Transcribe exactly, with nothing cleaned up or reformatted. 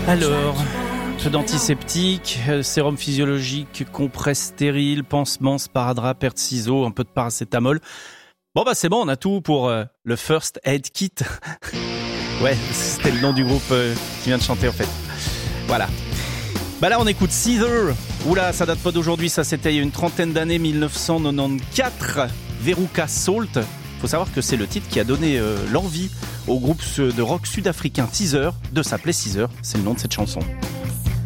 Alors, peu d'antiseptique, euh, sérum physiologique, compresse stérile, pansement, sparadrap, paire de ciseaux, un peu de paracétamol. Bon bah c'est bon, on a tout pour euh, le First Aid Kit. Ouais, c'était le nom du groupe euh, qui vient de chanter en fait. Voilà. Bah là on écoute Caesar. Oula, ça date pas d'aujourd'hui, ça c'était il y a une trentaine d'années, dix-neuf cent quatre-vingt-quatorze. Veruca Salt. Faut savoir que c'est le titre qui a donné euh, l'envie au groupe de rock sud-africain Teaser de s'appeler Caesar. C'est le nom de cette chanson.